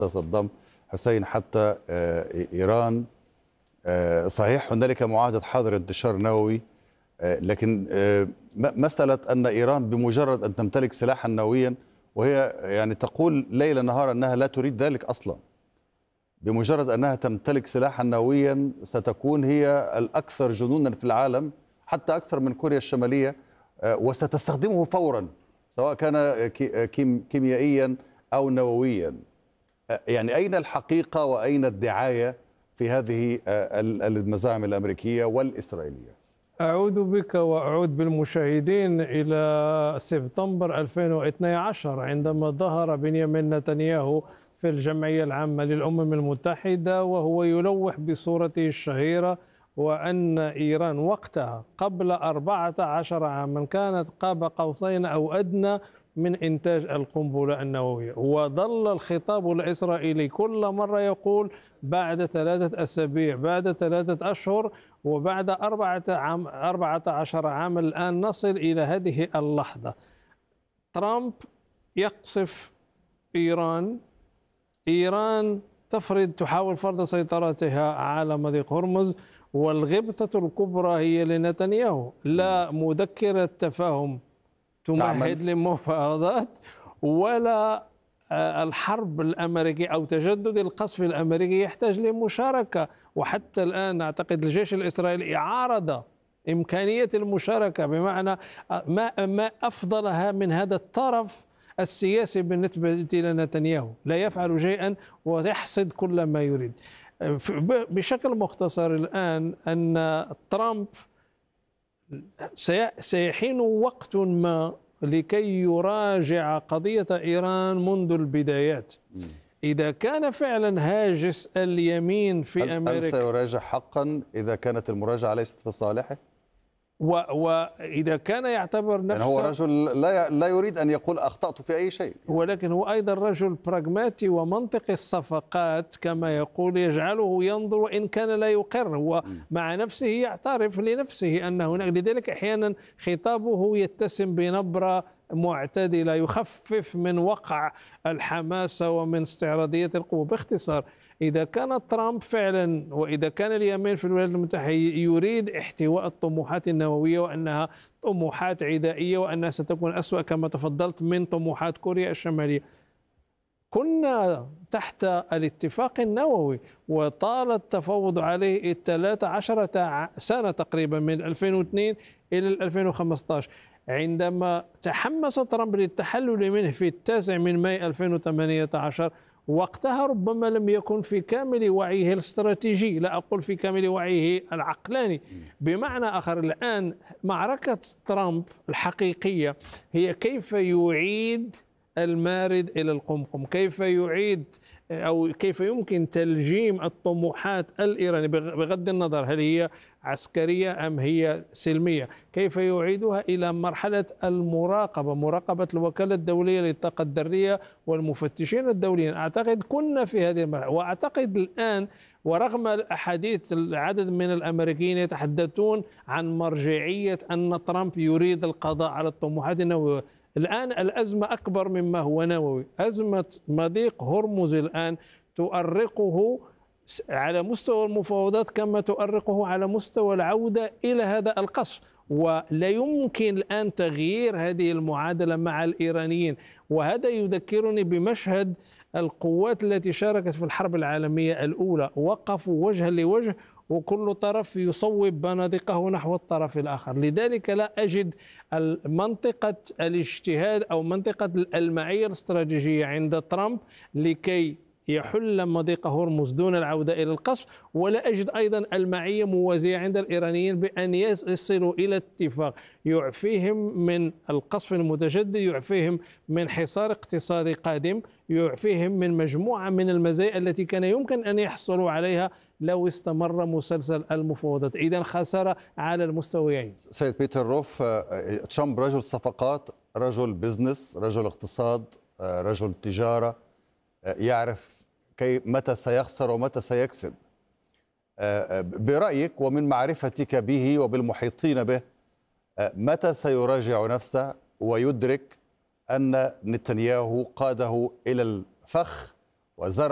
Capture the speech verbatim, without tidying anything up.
صدام حسين حتى إيران. صحيح هنالك معاهدة حظر انتشار نووي، لكن مسألة أن إيران بمجرد أن تمتلك سلاحا نوويا، وهي يعني تقول ليل نهار أنها لا تريد ذلك أصلا، بمجرد أنها تمتلك سلاحا نوويا ستكون هي الأكثر جنونا في العالم، حتى أكثر من كوريا الشمالية، وستستخدمه فورا سواء كان كيميائيا أو نوويا. يعني أين الحقيقة وأين الدعاية في هذه المزاعم الأمريكية والإسرائيلية؟ أعود بك وأعود بالمشاهدين إلى سبتمبر ألفين واثني عشر عندما ظهر بنيامين نتنياهو في الجمعية العامة للأمم المتحدة وهو يلوح بصورته الشهيرة، وأن إيران وقتها قبل أربعة عشر عاما كانت قاب قوسين أو أدنى من إنتاج القنبلة النووية. وظل الخطاب الإسرائيلي كل مرة يقول بعد ثلاثة أسابيع، بعد ثلاثة أشهر، وبعد أربعة, عام أربعة عشر عاما. الآن نصل إلى هذه اللحظة. ترامب يقصف إيران، إيران تفرض تحاول فرض سيطرتها على مضيق هرمز، والغبطة الكبرى هي لنتنياهو. لا مذكرة تفاهم تمهد للمفاوضات، ولا الحرب الأمريكية أو تجدد القصف الأمريكي يحتاج لمشاركة. وحتى الآن أعتقد الجيش الإسرائيلي عارض إمكانية المشاركة، بمعنى ما ما أفضلها من هذا الطرف السياسي بالنسبة لنتنياهو، لا يفعل شيئا ويحصد كل ما يريد. بشكل مختصر الآن أن ترامب سيحين وقت ما لكي يراجع قضية إيران منذ البدايات. إذا كان فعلا هاجس اليمين في هل أمريكا، هل سيراجع حقا إذا كانت المراجعة ليست في صالحه؟ وإذا كان يعتبر نفسه، يعني هو رجل لا لا يريد أن يقول أخطأت في أي شيء، ولكن هو أيضا رجل براغماتي ومنطق الصفقات كما يقول، يجعله ينظر وإن كان لا يقر. هو مع نفسه يعترف لنفسه أن هناك، لذلك أحيانا خطابه يتسم بنبرة معتدلة يخفف من وقع الحماسة ومن استعراضية القوة. باختصار، إذا كان ترامب فعلا وإذا كان اليمين في الولايات المتحدة يريد احتواء الطموحات النووية وأنها طموحات عدائية وأنها ستكون أسوأ كما تفضلت من طموحات كوريا الشمالية، كنا تحت الاتفاق النووي وطال التفاوض عليه ثلاث عشرة سنة تقريبا من ألفين واثنين إلى ألفين وخمسة عشر. عندما تحمس ترامب للتحلل منه في التاسع من ماي ألفين وثمانية عشر، وقتها ربما لم يكن في كامل وعيه الاستراتيجي، لا أقول في كامل وعيه العقلاني. بمعنى آخر، الآن معركة ترامب الحقيقية هي كيف يعيد المارد إلى القمقم، كيف يعيد أو كيف يمكن تلجيم الطموحات الإيرانية بغض النظر هل هي عسكرية أم هي سلمية، كيف يعيدها إلى مرحلة المراقبة، مراقبة الوكالة الدولية للطاقة الذرية والمفتشين الدوليين. أعتقد كنا في هذه المرحلة، وأعتقد الآن ورغم الأحاديث العدد من الأمريكيين يتحدثون عن مرجعية أن ترامب يريد القضاء على الطموحات النووية، الآن الأزمة أكبر مما هو نووي. أزمة مضيق هرمز الآن تؤرقه على مستوى المفاوضات كما تؤرقه على مستوى العودة إلى هذا القصف، ولا يمكن الآن تغيير هذه المعادلة مع الإيرانيين. وهذا يذكرني بمشهد القوات التي شاركت في الحرب العالمية الأولى، وقفوا وجها لوجه وكل طرف يصوب بنادقه نحو الطرف الآخر. لذلك لا أجد منطقة الاجتهاد أو منطقة المعية الاستراتيجية عند ترامب لكي يحل مضيق هرمز دون العودة إلى القصف، ولا أجد أيضا المعية موازية عند الإيرانيين بأن يصلوا إلى اتفاق يعفيهم من القصف المتجدد، يعفيهم من حصار اقتصادي قادم، يعفيهم من مجموعة من المزايا التي كان يمكن أن يحصلوا عليها لو استمر مسلسل المفاوضات. إذن خسارة على المستويين. سيد بيتر روف، ترامب رجل صفقات، رجل بزنس، رجل اقتصاد، رجل تجارة، يعرف كي متى سيخسر ومتى سيكسب. برأيك ومن معرفتك به وبالمحيطين به، متى سيراجع نفسه ويدرك أن نتنياهو قاده إلى الفخ وزرع